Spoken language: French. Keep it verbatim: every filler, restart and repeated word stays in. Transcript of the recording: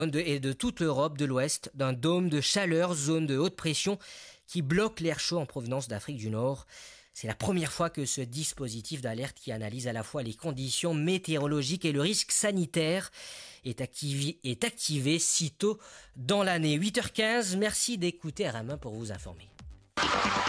de- et de toute l'Europe de l'Ouest d'un dôme de chaleur, zone de haute pression, qui bloque l'air chaud en provenance d'Afrique du Nord. C'est la première fois que ce dispositif d'alerte qui analyse à la fois les conditions météorologiques et le risque sanitaire est activé, est activé si tôt dans l'année. huit heures quinze, merci d'écouter R M un pour vous informer.